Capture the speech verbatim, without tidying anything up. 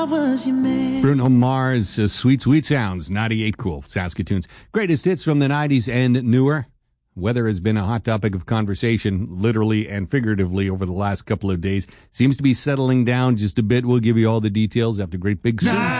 Bruno Mars, uh, Sweet Sweet Sounds, ninety-eight Cool, Saskatoon's greatest hits from the nineties and newer. Weather has been a hot topic of conversation, literally and figuratively, over the last couple of days. Seems to be settling down just a bit. We'll give you all the details after Great Big Soup.